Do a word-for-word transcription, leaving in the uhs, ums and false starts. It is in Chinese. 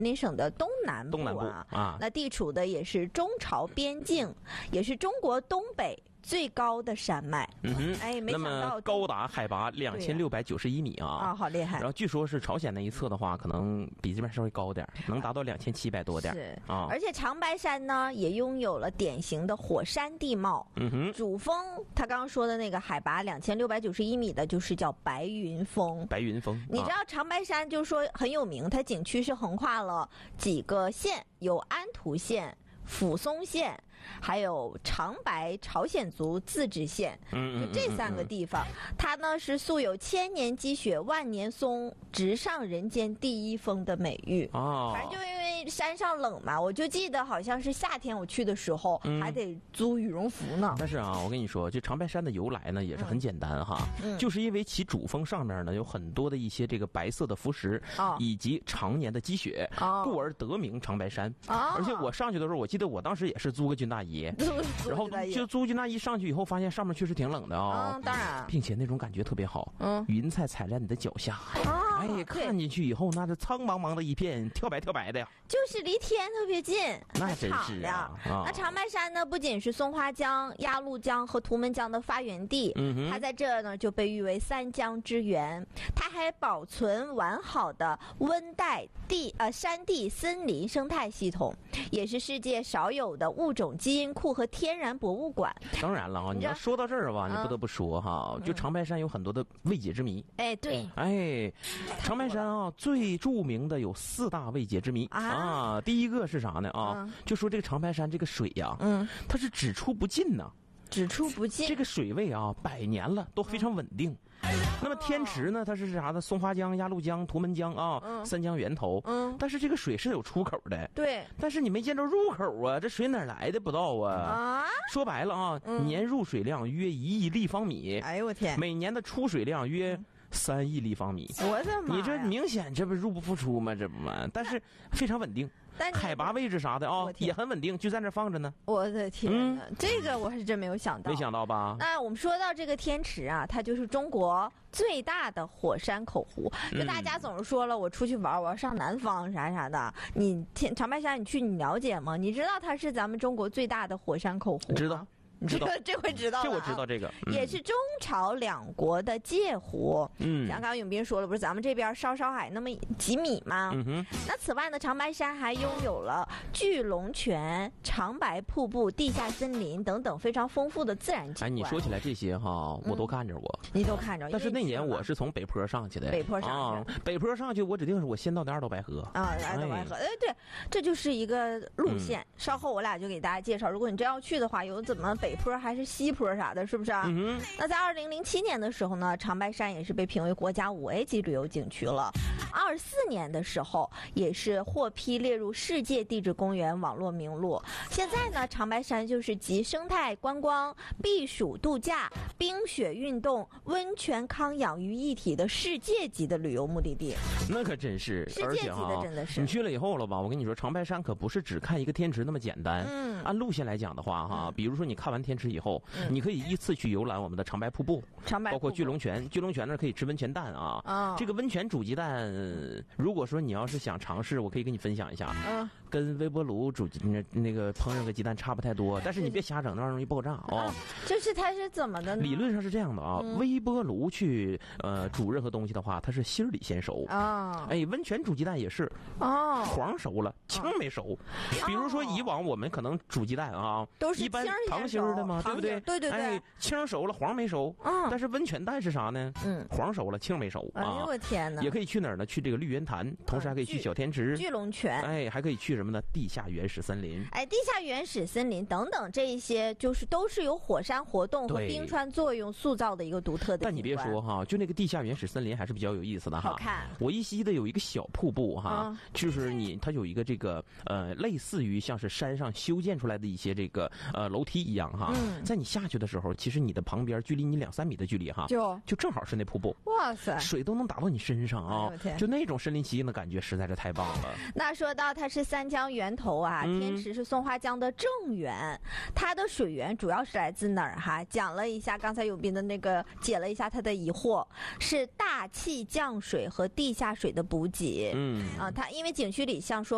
林省的东南部啊， 东南部啊， 那地处的也是中朝边境，也是中国东北最高的山脉。 嗯哼， 哎，没想到那么高达海拔两千六百九十一米啊！ 啊，好厉害！ 然后据说是朝鲜那一侧的话，可能比这边稍微高点，能达到两千七百多点。 是啊， 而且长白山呢，也拥有了典型的火山地貌。 嗯哼， 主峰，他刚刚说的那个海拔两千六百九十一米的，就是叫白云峰。 白云峰， 你知道长白山就是说很有名，它景区是横跨了几个县，有安图县、抚松县，还有长白朝鲜族自治县， 嗯， 就这三个地方，它呢是素有千年积雪、万年松、直上人间第一峰的美誉。 哦， 反正就因为山上冷嘛，我就记得好像是夏天我去的时候、嗯、还得租羽绒服呢。 但是啊，我跟你说，这长白山的由来呢也是很简单哈，嗯、就是因为其主峰上面呢有很多的一些这个白色的浮石，哦、以及常年的积雪，哦、故而得名长白山。哦、而且我上去的时候，我记得我当时也是租个军大衣，然后就租军大衣上去以后，发现上面确实挺冷的啊、哦。 嗯，当然， 并且那种感觉特别好，嗯，云彩踩在你的脚下，哦、哎，看进去以后那是苍茫茫的一片，跳白跳白的呀， 就是离天特别近， 那真是啊。 啊那长白山呢，不仅是松花江、鸭绿江和图们江的发源地，嗯，它在这呢就被誉为三江之源，它还保存完好的温带地呃山地森林生态系统，也是世界少有的物种基因库和天然博物馆。 当然了啊，你要说到这儿吧，你不得不说哈，嗯、就长白山有很多的未解之谜。 哎，对， 哎，长白山啊，最著名的有四大未解之谜 啊, 啊。第一个是啥呢啊？嗯、就说这个长白山这个水呀、啊，嗯，它是只出不进呐、啊。 只出不进， 这个水位啊，百年了都非常稳定。嗯、那么天池呢，它是啥呢？松花江、鸭绿江、图们江啊，嗯、三江源头。嗯，但是这个水是有出口的。 对， 但是你没见着入口啊，这水哪来的不知道啊？啊，说白了啊，嗯、年入水量约一亿立方米。 哎呦我天！ 每年的出水量约。嗯三亿立方米， 我的妈！ 你这明显这不入不敷出吗？这不嘛？但是非常稳定， 但海拔位置啥的啊、哦、也很稳定，就在那放着呢。 我的天哪，嗯、这个我是真没有想到， 没想到吧？ 那我们说到这个天池啊，它就是中国最大的火山口湖。就大家总是说了，我出去玩，我要上南方啥啥的。你天长白山你去，你了解吗？你知道它是咱们中国最大的火山口湖吗？ 知道。知道这回知道了， 这我知道这个、 嗯、也是中朝两国的界湖。嗯，像刚刚永斌说了，不是咱们这边稍稍海那么几米吗？嗯哼。那此外呢，长白山还拥有了巨龙泉、长白瀑布、地下森林等等非常丰富的自然景观。 哎，你说起来这些哈，我都看着过， 嗯、你都看着。 但是那年我是从北坡上去的， 北坡上去、 啊，北坡上去，我指定是我先到的二道白河啊，二道白河。哎，对，这就是一个路线。嗯、稍后我俩就给大家介绍，如果你真要去的话，有怎么北。北坡还是西坡啥的，是不是啊？嗯、那在二零零七年的时候呢，长白山也是被评为国家五 A 级旅游景区了。二四年的时候，也是获批列入世界地质公园网络名录。现在呢，长白山就是集生态观光、避暑度假、冰雪运动、温泉康养于一体的世界级的旅游目的地。 那可真是， 世界级的真的是。 你去了以后了吧？我跟你说，长白山可不是只看一个天池那么简单。嗯，按路线来讲的话，哈，嗯、比如说你看完天池以后，嗯、你可以依次去游览我们的长白瀑布， 长白包括巨龙泉。巨龙泉那可以吃温泉蛋啊。哦、这个温泉煮鸡蛋，如果说你要是想尝试，我可以跟你分享一下。嗯，跟微波炉煮那那个烹饪个鸡蛋差不太多，但是你别瞎整，那玩意儿容易爆炸哦。啊、 这是它是怎么的呢？ 理论上是这样的啊，嗯、微波炉去呃煮任何东西的话，它是心儿里先熟啊。哎，温泉煮鸡蛋也是哦，黄熟了，青没熟。哦、比如说以往我们可能煮鸡蛋啊， 都是一般糖心儿的嘛，对不对？ 对对对。 哎，青熟了，黄没熟。嗯。但是温泉蛋是啥呢？嗯，黄熟了，青没熟啊。 哎呦我天哪！ 也可以去哪儿呢？去这个绿源潭，同时还可以去小天池、 巨龙泉。 哎，还可以去什么呢？地下原始森林。 哎，地下原始森林等等这一些，就是都是由火山活动和冰川作用塑造的一个独特的。 但你别说哈，就那个地下原始森林还是比较有意思的哈。 好看。 我依稀的有一个小瀑布哈，嗯、就是你它有一个这个呃，类似于像是山上修建出来的一些这个呃楼梯一样哈。嗯、在你下去的时候，其实你的旁边距离你两三米的距离哈， 就就正好是那瀑布。 哇塞， 水都能打到你身上啊！哎、就那种身临其境的感觉，实在是太棒了。 那说到它是三江源头啊，嗯、天池是松花江的正源，它的水源主要是来自哪儿哈？讲了一下，刚才永斌的那个解了一下他的疑惑，是大气降水和地下水的补给。嗯啊，它因为景区里像说。